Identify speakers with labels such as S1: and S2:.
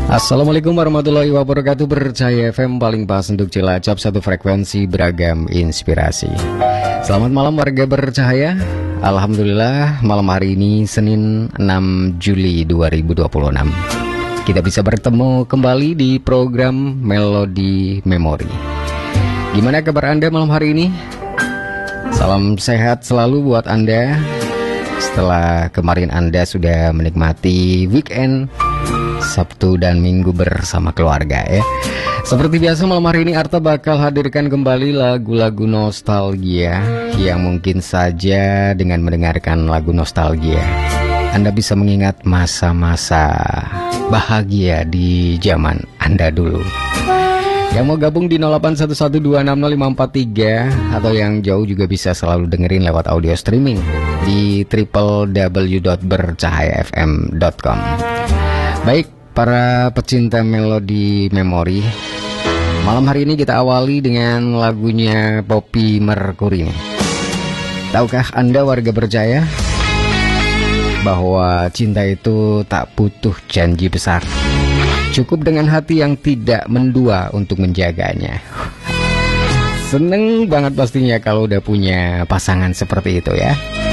S1: Assalamualaikum warahmatullahi wabarakatuh. Bercahaya FM paling pas untuk Cilacap, satu frekuensi beragam inspirasi. Selamat malam warga bercahaya. Alhamdulillah malam hari ini Senin 6 Juli 2026 kita bisa bertemu kembali di program Melodi Memori. Gimana kabar Anda malam hari ini? Salam sehat selalu buat Anda. Setelah kemarin Anda sudah menikmati weekend Sabtu dan Minggu bersama keluarga ya. Seperti biasa malam hari ini Arta bakal hadirkan kembali lagu-lagu nostalgia yang mungkin saja dengan mendengarkan lagu nostalgia Anda bisa mengingat masa-masa bahagia di zaman Anda dulu. Yang mau gabung di 0811260543 atau yang jauh juga bisa selalu dengerin lewat audio streaming di www.bercahayafm.com. Baik, para pecinta melodi memori, malam hari ini kita awali dengan lagunya Poppy Mercury. Tahukah Anda warga berjaya bahwa cinta itu tak butuh janji besar, cukup dengan hati yang tidak mendua untuk menjaganya. Seneng banget pastinya kalau udah punya pasangan seperti itu ya.